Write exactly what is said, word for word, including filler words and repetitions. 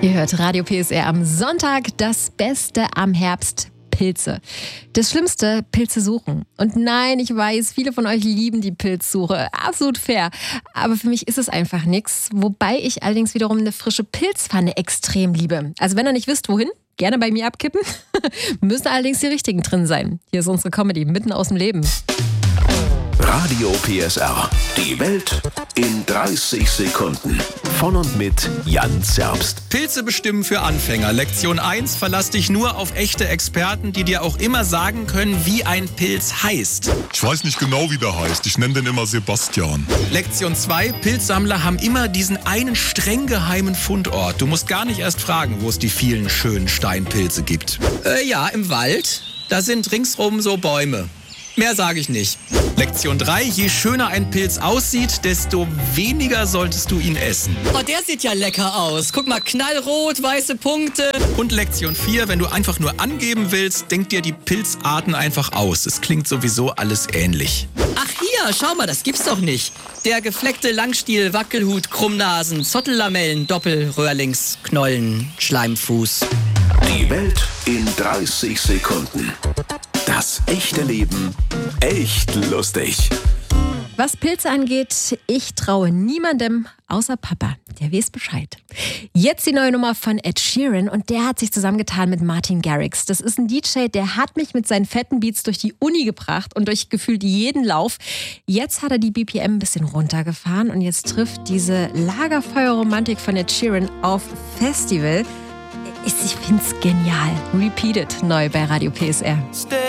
Ihr hört Radio P S R am Sonntag, das Beste am Herbst. Pilze. Das Schlimmste, Pilze suchen. Und nein, ich weiß, viele von euch lieben die Pilzsuche. Absolut fair. Aber für mich ist es einfach nichts. Wobei ich allerdings wiederum eine frische Pilzpfanne extrem liebe. Also wenn ihr nicht wisst, wohin, gerne bei mir abkippen. Müssen allerdings die richtigen drin sein. Hier ist unsere Comedy mitten aus dem Leben. Radio P S R. Die Welt in dreißig Sekunden. Von und mit Jan Zerbst. Pilze bestimmen für Anfänger. Lektion eins. Verlass dich nur auf echte Experten, die dir auch immer sagen können, wie ein Pilz heißt. Ich weiß nicht genau, wie der heißt. Ich nenne den immer Sebastian. Lektion zwei. Pilzsammler haben immer diesen einen streng geheimen Fundort. Du musst gar nicht erst fragen, wo es die vielen schönen Steinpilze gibt. Äh, ja, im Wald. Da sind ringsrum so Bäume. Mehr sage ich nicht. Lektion drei. Je schöner ein Pilz aussieht, desto weniger solltest du ihn essen. Oh, der sieht ja lecker aus. Guck mal, knallrot, weiße Punkte. Und Lektion vier. Wenn du einfach nur angeben willst, denk dir die Pilzarten einfach aus. Es klingt sowieso alles ähnlich. Ach hier, schau mal, das gibt's doch nicht. Der gefleckte Langstiel, Wackelhut, Krummnasen, Zottellamellen, Doppelröhrlings, Knollen, Schleimfuß. Die Welt in dreißig Sekunden. Das echte Leben echt lustig. Was Pilze angeht, ich traue niemandem außer Papa. Der weiß Bescheid. Jetzt die neue Nummer von Ed Sheeran und der hat sich zusammengetan mit Martin Garrix. Das ist ein D J, der hat mich mit seinen fetten Beats durch die Uni gebracht und durch gefühlt jeden Lauf. Jetzt hat er die B P M ein bisschen runtergefahren und jetzt trifft diese Lagerfeuerromantik von Ed Sheeran auf Festival. Ich find's genial. Repeat it neu bei Radio P S R.